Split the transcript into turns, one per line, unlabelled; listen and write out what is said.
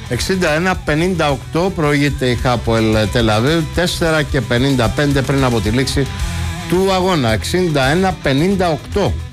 61-58 προηγείται η Χάποελ Τελαβίβ, 4 και 55 πριν από τη λήξη του αγώνα. 61-58.